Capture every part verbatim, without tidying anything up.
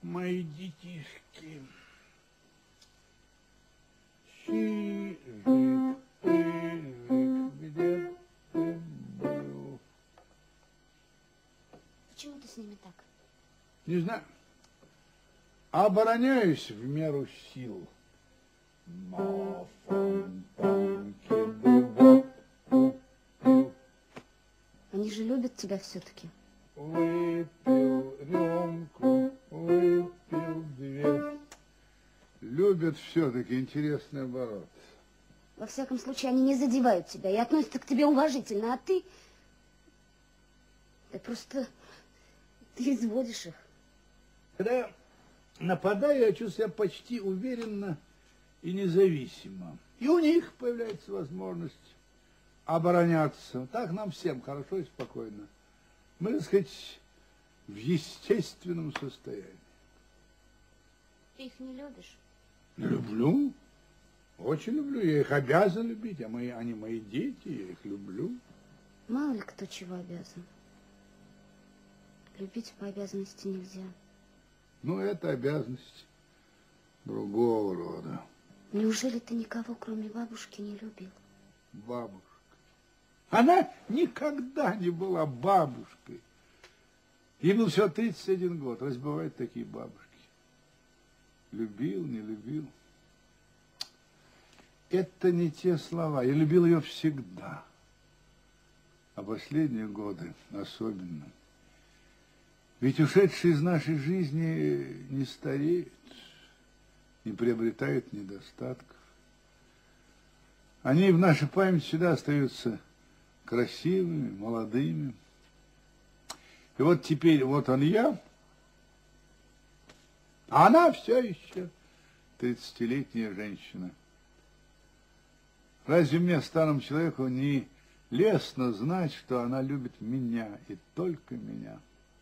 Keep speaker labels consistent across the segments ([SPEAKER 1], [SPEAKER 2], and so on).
[SPEAKER 1] мои детишки. Чижик, пыжик, где ты был?
[SPEAKER 2] Почему ты с ними так?
[SPEAKER 1] Не знаю. Обороняюсь в меру сил. Но фонтанки бывают.
[SPEAKER 2] Они же любят тебя все-таки.
[SPEAKER 1] Выпил рюмку, выпил две. Любят все-таки, интересный оборот.
[SPEAKER 2] Во всяком случае, они не задевают тебя и относятся к тебе уважительно, а ты... Ты просто... Ты изводишь их.
[SPEAKER 1] Когда нападаю, я чувствую себя почти уверенно и независимо. И у них появляется возможность обороняться. Так нам всем хорошо и спокойно. Мы, так сказать, в естественном состоянии.
[SPEAKER 2] Ты их не любишь?
[SPEAKER 1] Люблю. Очень люблю. Я их обязан любить. А мои, они мои дети, я их люблю.
[SPEAKER 2] Мало ли кто чего обязан. Любить по обязанности нельзя.
[SPEAKER 1] Ну, это обязанность другого рода.
[SPEAKER 2] Неужели ты никого, кроме бабушки, не любил?
[SPEAKER 1] Бабушка. Она никогда не была бабушкой. Ей был всего тридцать один год. Разве бывают такие бабушки? Любил, не любил. Это не те слова. Я любил ее всегда. А последние годы особенно. Ведь ушедшие из нашей жизни не стареют, не приобретают недостатков. Они в нашей памяти всегда остаются красивыми, молодыми. И вот теперь вот он я, а она все еще тридцатилетняя женщина. Разве мне, старому человеку, не лестно знать, что она любит меня и только меня?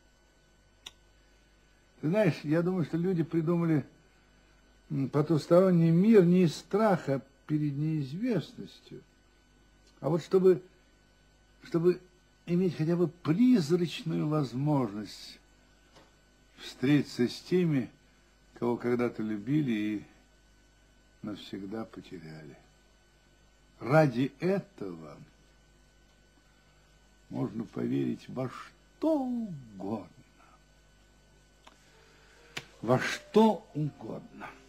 [SPEAKER 1] Ты знаешь, я думаю, что люди придумали потусторонний мир не из страха перед неизвестностью, а вот чтобы, чтобы иметь хотя бы призрачную возможность встретиться с теми, кого когда-то любили и навсегда потеряли. Ради этого можно поверить во что угодно. Во что угодно.